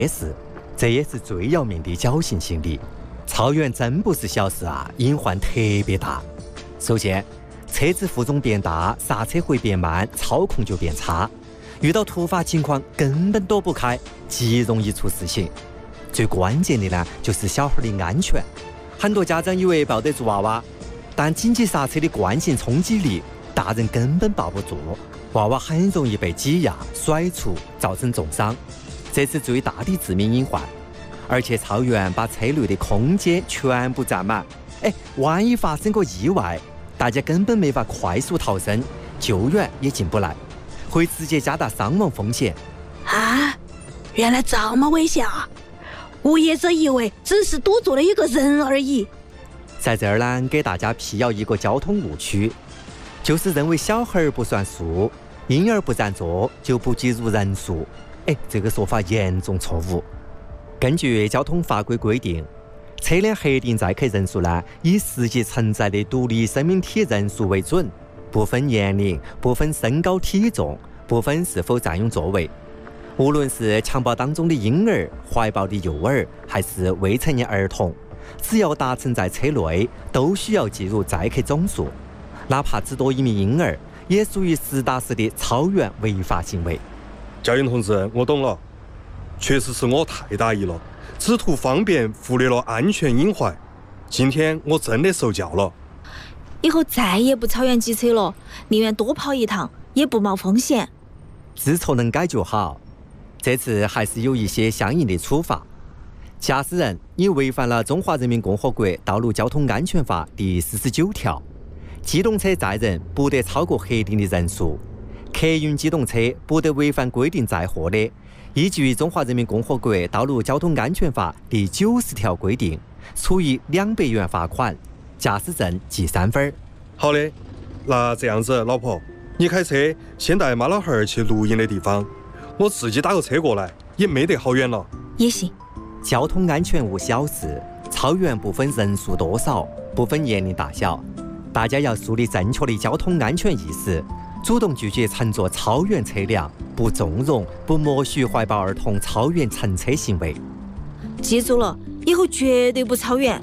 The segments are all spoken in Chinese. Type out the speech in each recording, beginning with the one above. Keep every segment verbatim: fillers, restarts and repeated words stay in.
事，这也是最要命的侥幸心理。超员真不是小事啊，隐患特别大。首先，车子负重变大，刹车会变慢，操控就变差。遇到突发情况根本躲不开，极容易出事情。最关键的呢，就是小孩的安全。很多家长以为抱得住娃娃，但紧急刹车的惯性冲击力，大人根本抱不住，娃娃很容易被挤压、甩出，造成重伤，这是最大的致命隐患。而且超员把车内的空间全部占满，哎，万一发生个意外，大家根本没法快速逃生，救援也进不来，会直接加大伤亡风险。 啊，原来这么危险啊！我一直以为只是堵住了一个人而已。 在这儿呢，给大家辟谣一个交通误区，就是认为小孩不算数，婴儿不占座就不计入人数。哎，这个说法严重错误。根据交通法规规定，车辆核定载客人数呢，以实际承载的独立生命体人数为准，不分年龄，不分身高体重，不分是否占用座位。无论是襁褓当中的婴儿、怀抱的幼儿，还是未成年儿童，只要搭乘在车内，都需要计入载客总数。哪怕只多一名婴儿，也属于实打实的超员违法行为。 交警同志，我懂了，确实是我太大意了，只图方便忽略了安全隐患。今天我真的受教了， 以后再也不超员机车了，宁愿多跑一趟，也不冒风险。 知错能改就好。这次还是有一些相应的处罚。驾驶人，你违反了《中华人民共和国道路交通安全法》第四十九条，机动车载人不得超过核定的人数，客运机动车不得违反规定载货的，依据《中华人民共和国道路交通安全法》第九十条规定，处以两百元罚款，驾驶证记三分。 好的，那这样子，老婆，你开车先带妈老汉儿去露营的地方，我自己打个车过来，也没得好远了。 也行。 交通安全无小事，超员不分人数多少，不分年龄大小，大家要树立正确的交通安全意识，主动拒绝乘坐超员车辆，不纵容、不默许怀抱儿童超员乘车行为。 记住了，以后绝对不超员。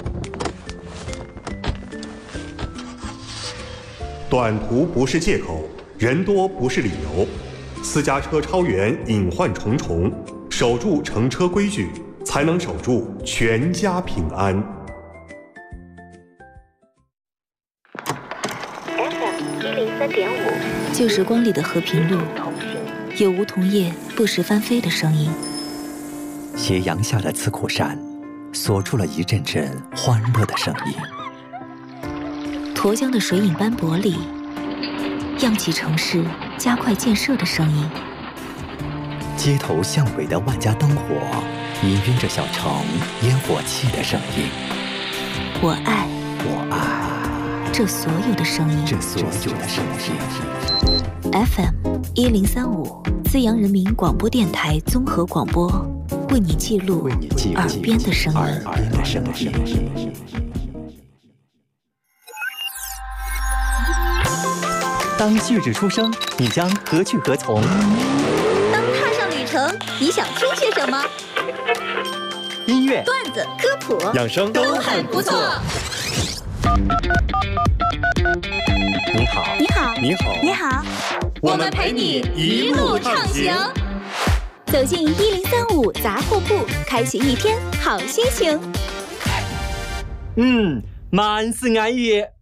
短途不是借口，人多不是理由。私家车超员隐患重重，守住乘车规矩，才能守住全家平安。 F M 一零三点五， 旧时光里的和平路，有梧桐叶不时翻飞的声音。 斜阳下的刺口山，锁出了一阵阵欢乐的声音。 沱江的水影斑驳里，漾起城市加快建设的声音。 街头巷尾的万家灯火，氤氲着小城烟火气的声音。 我爱， 我爱这所有的声音， 这所有的声音。 F M 一零三五，资阳人民广播电台综合广播，为你记录耳边的声音。耳边的声音。 当旭日初升，你将何去何从？ 当踏上旅程，你想听些什么？ 音乐、 段子、科普、 养生都很不错。 你好， 你好， 你好， 你好， 我们陪你一路畅行。走进一零三五杂货铺，开启一天好心情。 嗯，万事安逸。